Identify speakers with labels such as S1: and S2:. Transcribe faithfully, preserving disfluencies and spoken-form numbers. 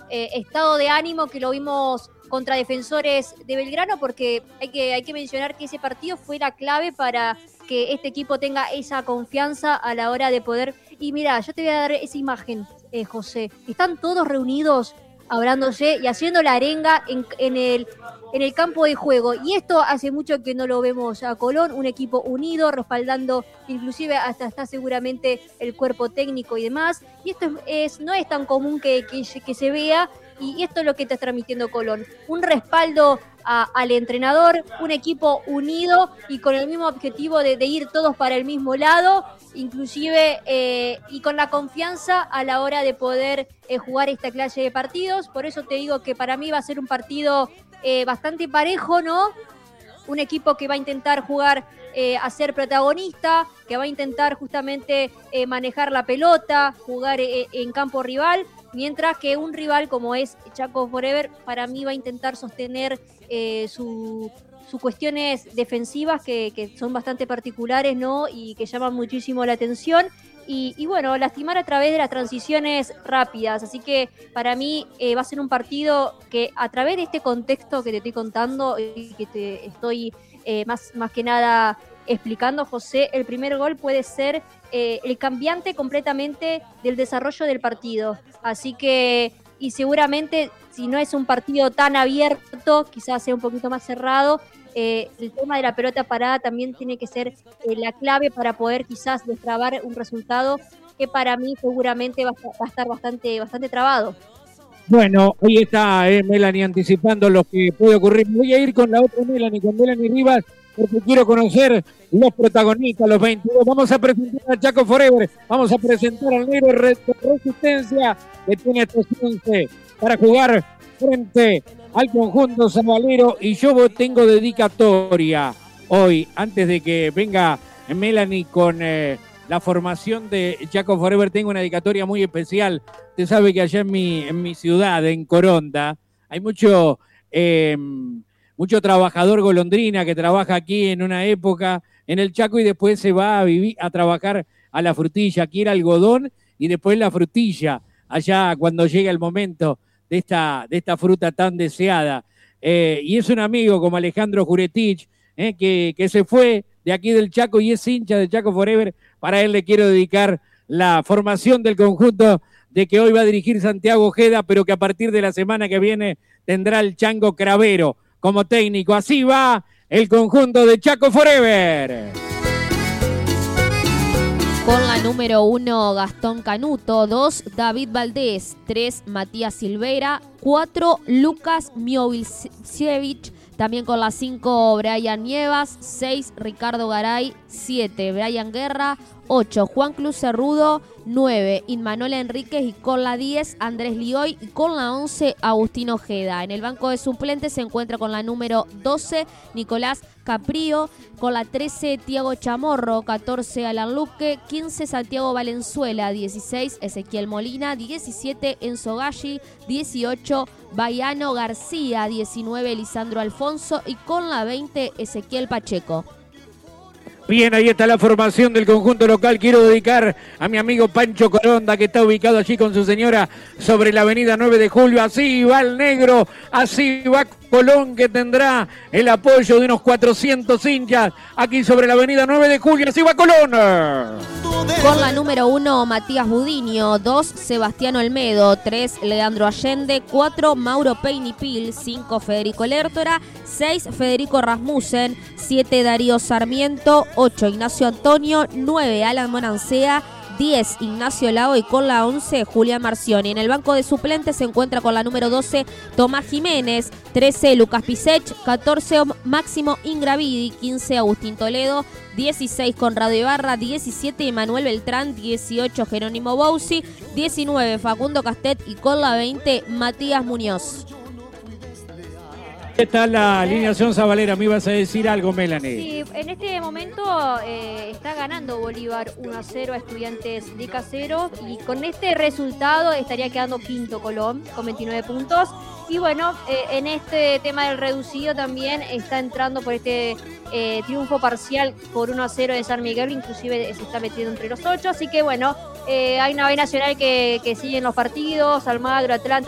S1: eh, estado de ánimo que lo vimos contra Defensores de Belgrano, porque hay que, hay que mencionar que ese partido fue la clave para que este equipo tenga esa confianza a la hora de poder... Y mira, yo te voy a dar esa imagen, eh, José. Están todos reunidos, hablándose y haciendo la arenga en, en, el, en el campo de juego. Y esto hace mucho que no lo vemos a Colón, un equipo unido, respaldando, inclusive hasta está seguramente el cuerpo técnico y demás. Y esto es, es no es tan común que, que, que se vea, y esto es lo que está transmitiendo Colón. Un respaldo a, al entrenador, un equipo unido y con el mismo objetivo de, de ir todos para el mismo lado, inclusive eh, y con la confianza a la hora de poder eh, jugar esta clase de partidos. Por eso te digo que para mí va a ser un partido eh, bastante parejo, ¿no? Un equipo que va a intentar jugar eh, a ser protagonista, que va a intentar justamente eh, manejar la pelota, jugar eh, en campo rival, mientras que un rival como es Chaco Forever, para mí va a intentar sostener eh, su, sus cuestiones defensivas que, que son bastante particulares, ¿no? Y que llaman muchísimo la atención. Y, y bueno, lastimar a través de las transiciones rápidas. Así que para mí eh, va a ser un partido que a través de este contexto que te estoy contando y que te estoy eh, más, más que nada explicando, José, el primer gol puede ser eh, el cambiante completamente del desarrollo del partido. Así que, y seguramente si no es un partido tan abierto, quizás sea un poquito más cerrado, eh, el tema de la pelota parada también tiene que ser eh, la clave para poder quizás destrabar un resultado que para mí seguramente va a, va a estar bastante, bastante trabado.
S2: Bueno, hoy está eh, Melanie anticipando lo que puede ocurrir. Voy a ir con la otra Melanie, con Melanie Rivas, porque quiero conocer los protagonistas, los veintidós. Vamos a presentar a Chaco Forever, vamos a presentar al negro de Resistencia, que tiene estos once para jugar frente al conjunto sabalero. Y yo tengo dedicatoria hoy, antes de que venga Melanie con eh, la formación de Chaco Forever, tengo una dedicatoria muy especial. Usted sabe que allá en mi, en mi ciudad, en Coronda, hay mucho... Eh, mucho trabajador golondrina que trabaja aquí en una época en el Chaco y después se va a vivir a trabajar a la frutilla. Aquí era algodón y después la frutilla, allá cuando llega el momento de esta, de esta fruta tan deseada. Eh, y es un amigo como Alejandro Juretich, eh, que, que se fue de aquí del Chaco y es hincha de Chaco Forever. Para él le quiero dedicar la formación del conjunto de que hoy va a dirigir Santiago Ojeda, pero que a partir de la semana que viene tendrá el Chango Cravero como técnico. Así va el conjunto de Chaco Forever.
S3: Con la número uno, Gastón Canuto. Dos, David Valdés. Tres, Matías Silveira. Cuatro, Lucas Miovilcevich. También con la cinco, Brian Nievas. Seis, Ricardo Garay. Siete, Brian Guerra. Ocho, Juan Cruz Cerrudo. Nueve, Inmanuel Enríquez. Y con la diez, Andrés Lioy. Y con la once, Agustín Ojeda. En el banco de suplentes se encuentra con la número doce, Nicolás Caprío. Con la trece, Tiago Chamorro. catorce, Alan Luque. quince, Santiago Valenzuela. dieciséis, Ezequiel Molina. diecisiete, Enzo Galli. dieciocho, Baiano García. diecinueve, Lisandro Alfonso. Y con la veinte, Ezequiel Pacheco.
S2: Bien, ahí está la formación del conjunto local. Quiero dedicar a mi amigo Pancho Coronda, que está ubicado allí con su señora sobre la avenida nueve de julio. Así va el negro, así va Colón, que tendrá el apoyo de unos cuatrocientos hinchas aquí sobre la avenida nueve de julio. Así va Colón.
S3: Con la número uno, Matías Budiño. Dos, Sebastián Olmedo. Tres, Leandro Allende. Cuatro, Mauro Peinipil. Cinco, Federico Lertora. Seis, Federico Rasmussen. Siete, Darío Sarmiento. Ocho, Ignacio Antonio. Nueve, Alan Monancea. diez, Ignacio Lao. Y con la once, Julián Marcioni. En el banco de suplentes se encuentra con la número doce, Tomás Jiménez. trece, Lucas Pisech. catorce, Máximo Ingravidi. quince, Agustín Toledo. dieciséis, Conrado Ibarra. diecisiete, Manuel Beltrán. dieciocho, Jerónimo Bousi. diecinueve, Facundo Castet. Y con la veinte, Matías Muñoz.
S2: ¿Qué tal la alineación sabalera? ¿Me ibas a decir algo, Melanie?
S1: Sí, en este momento eh, está ganando Bolívar uno a cero a Estudiantes de Casero, y con este resultado estaría quedando quinto Colón con veintinueve puntos. Y bueno, eh, en este tema del reducido también está entrando por este eh, triunfo parcial por uno a cero de San Miguel, inclusive se está metiendo entre los ocho. Así que bueno, eh, hay una B Nacional que, que sigue en los partidos, Almagro, Atlanta.